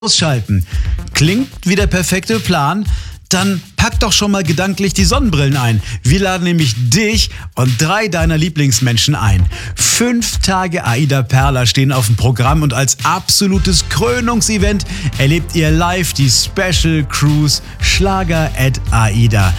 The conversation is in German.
Ausschalten. Klingt wie der perfekte Plan? Dann pack doch schon mal gedanklich die Sonnenbrillen ein. Wir laden nämlich dich und 3 deiner Lieblingsmenschen ein. 5 Tage AIDA Perla stehen auf dem Programm und als absolutes Krönungsevent erlebt ihr live die Special Cruise Schlager at AIDA.